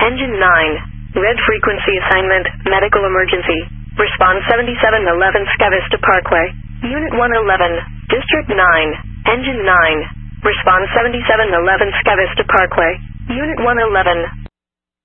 Engine 9. Red frequency assignment, medical emergency. Response 7711 Skavista Parkway. Unit 111, District 9. Engine 9. Response 7711 Skavista Parkway. Unit 111.